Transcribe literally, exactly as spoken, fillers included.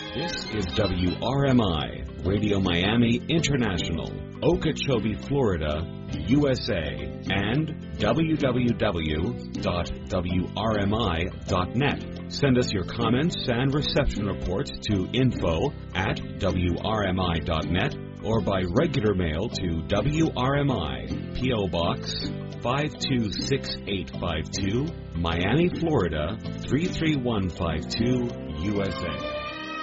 This is W R M I, Radio Miami International, Okeechobee, Florida, U S A, and w w w dot w r m i dot net. Send us your comments and reception reports to info at w r m i dot net or by regular mail to W R M I, P O Box five two six eight five two, Miami, Florida three three one five two, U S A.